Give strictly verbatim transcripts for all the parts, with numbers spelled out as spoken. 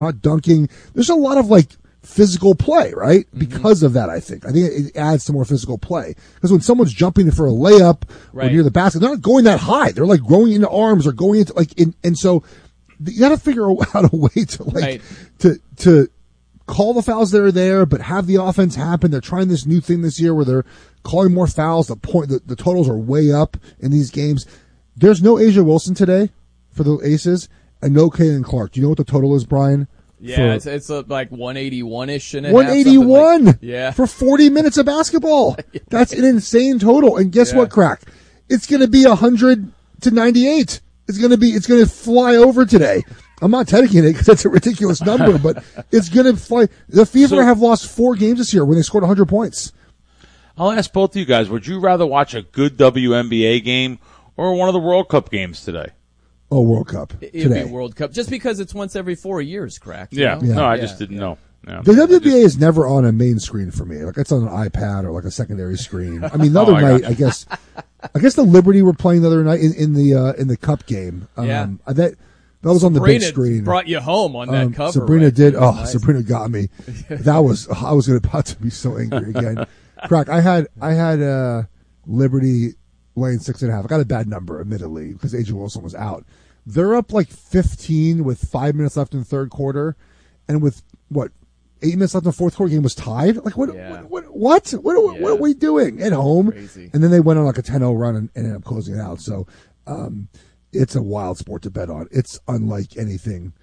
not dunking. There's a lot of like physical play, right? Mm-hmm. Because of that, I think. I think it adds to more physical play. Because when someone's jumping for a layup right. or near the basket, they're not going that high. They're like growing into arms or going into like, in, and so you got to figure out a way to like right. to to call the fouls that are there, but have the offense happen. They're trying this new thing this year where they're calling more fouls. The point, the, the totals are way up in these games. There's no Asia Wilson today for the Aces, and no Caitlin Clark. Do you know what the total is, Brian? Yeah, for, it's, it's uh, like one eighty-one-ish and a one eighty-one half, like, yeah. for forty minutes of basketball. That's an insane total. And guess yeah. what, Crack? It's going to be one hundred to ninety-eight. It's going to be, it's going to fly over today. I'm not taking it because that's a ridiculous number, but it's going to fly. The Fever so, have lost four games this year when they scored one hundred points. I'll ask both of you guys, would you rather watch a good W N B A game or one of the World Cup games today? Oh, World Cup It'd today. be World Cup just because it's once every four years, Cracked. Yeah. You know? No, I yeah. just didn't yeah. know. Yeah. The W N B A just, is never on a main screen for me. Like it's on an iPad or like a secondary screen. I mean, the other oh, I night, I guess, I guess the Liberty were playing the other night in, in the uh, in the Cup game. Um, yeah. That that was Sabrina on the big screen. Brought you home on that um, cover. Sabrina right? did. Oh, nice. Sabrina got me. That was. I was about to be so angry again. Crack. I had I had uh, Liberty laying six and a half. I got a bad number, admittedly, because Asia Wilson was out. They're up like fifteen with five minutes left in the third quarter, and with what eight minutes left in the fourth quarter, game was tied. Like what? Yeah. What? What? What? What, yeah. what are we doing at home? Crazy. And then they went on like a ten oh run and, and ended up closing it out. So um, it's a wild sport to bet on. It's unlike anything.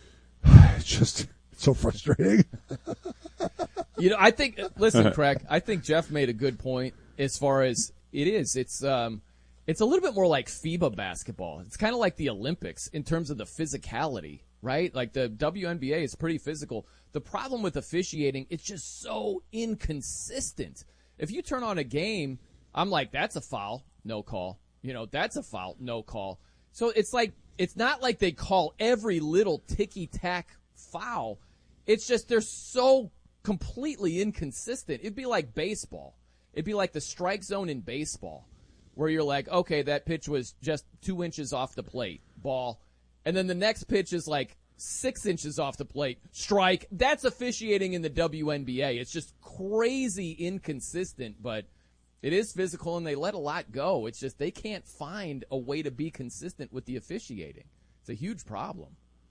It's just it's so frustrating. You know, I think. Listen, Craig. I think Jeff made a good point as far as it is. It's um. It's a little bit more like FIBA basketball. It's kind of like the Olympics in terms of the physicality, right? Like the W N B A is pretty physical. The problem with officiating, it's just so inconsistent. If you turn on a game, I'm like, that's a foul, no call. You know, that's a foul, no call. So it's like, it's not like they call every little ticky-tack foul. It's just they're so completely inconsistent. It'd be like baseball. It'd be like the strike zone in baseball, where you're like, okay, that pitch was just two inches off the plate, ball. And then the next pitch is like six inches off the plate, strike. That's officiating in the W N B A. It's just crazy inconsistent, but it is physical, and they let a lot go. It's just they can't find a way to be consistent with the officiating. It's a huge problem.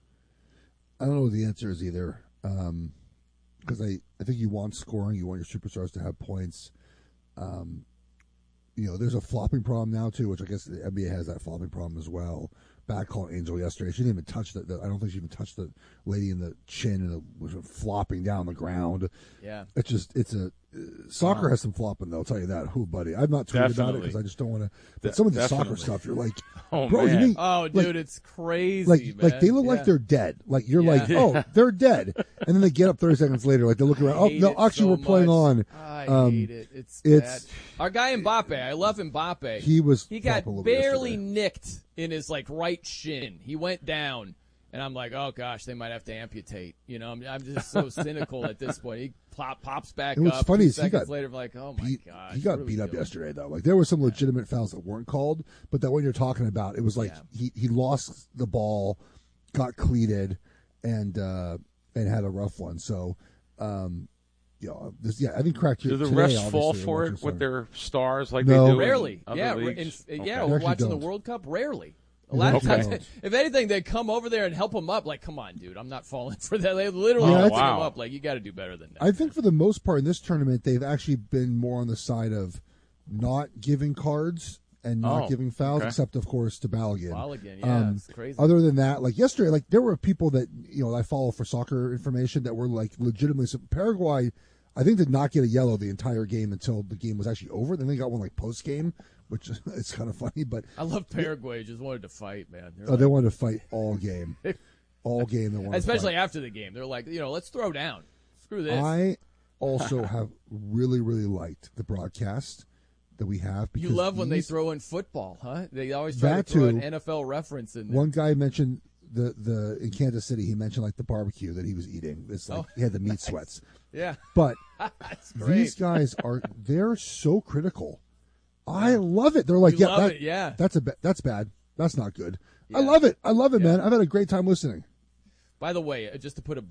I don't know what the answer is either, um, because I, I think you want scoring. You want your superstars to have points. Um You know, there's a flopping problem now, too, which I guess the N B A has that flopping problem as well. Bad call Angel yesterday. She didn't even touch the, the I don't think she even touched the lady in the chin, and it was flopping down the ground. Yeah. It's just, it's a, uh, soccer wow. has some flopping, though, I'll tell you that. Who, buddy? I'm not tweeting about it because I just don't want to. But De- some of the definitely. soccer stuff, you're like, oh, bro, man. you mean. Oh, dude, like, it's crazy, Like, man. like they look yeah. like they're dead. Like, you're Yeah. like, oh, they're dead. And then they get up thirty seconds later, like, they look around. Oh, no, actually, so we're playing much. on. I um, hate it. It's, it's bad. Our guy Mbappe, I love Mbappe. He was. He got flopping a little barely yesterday. nicked in his like right shin. He went down, and I'm like, oh gosh, they might have to amputate. You know, I'm, I'm just so cynical at this point. He plop, pops back And what's up. funny Two is he seconds got later, I'm like, oh my He, gosh, he got what are beat we up doing? yesterday, though. Like there were some legitimate fouls that weren't called, but that one you're talking about, it was like Yeah. he, he lost the ball, got cleated, and uh, and had a rough one. So, um, you know, this, yeah, I think cracked. Do the today, refs fall obviously, for watching it some- with their stars like No. they do? Rarely, in other yeah, leagues? in, Okay. yeah. They We're actually watching the don't. World Cup. Rarely. A They lot of actually times, don't. if anything, they come over there and help him up. Like, come on, dude, I'm not falling for that. They literally Yeah, help that's- him Wow. up. Like, you got to do better than that. I think for the most part in this tournament, they've actually been more on the side of not giving cards and not Oh, giving fouls, okay. except of course to Balogun. Foul again, yeah, Um, it's crazy. Other than that, like yesterday, like there were people that you know I follow for soccer information that were like legitimately. So Paraguay, I think, did not get a yellow the entire game until the game was actually over. Then they got one like post game, which is kind of funny. But I love Paraguay. Just wanted to fight, man. They're oh, like- they wanted to fight all game, all game. They wanted especially to fight. after the game. They're like, you know, let's throw down. Screw this. I also have really, really liked the broadcast that we have. You because love when they these- throw in football, huh? They always try That to throw too. an N F L reference in there. One guy mentioned the the in Kansas City. He mentioned like the barbecue that he was eating. It's like Oh, he had the meat nice. sweats. Yeah, But that's great. these guys are they're so critical. I love it. They're like, You yeah, love that, it, yeah. that's a ba- that's bad. That's not good. I Yeah. love it. I love it, Yeah. man. I've had a great time listening. By the way, uh, just to put a